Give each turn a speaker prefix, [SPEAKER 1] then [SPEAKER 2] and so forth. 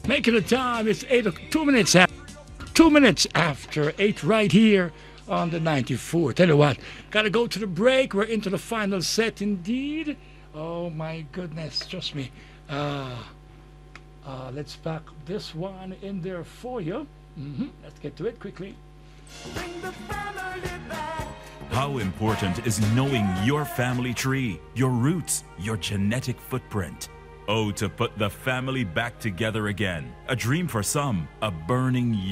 [SPEAKER 1] Making the time, it's 2 minutes after 8 right here on the 94. Tell you what, gotta go to the break. We're into the final set indeed. Oh my goodness, trust me. Let's pack this one in there for you. Let's get to it quickly.
[SPEAKER 2] How important is knowing your family tree, your roots, your genetic footprint? Oh, to put the family back together again. A dream for some, a burning